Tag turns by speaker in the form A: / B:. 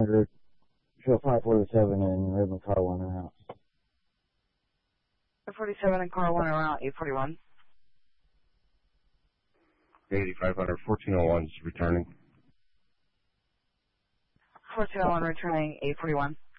A: Show 547 and Ribbon car 1 are out.
B: 547 and car 1 are out, 841.
C: 8500, 1401 is returning.
B: 1401 returning, 841.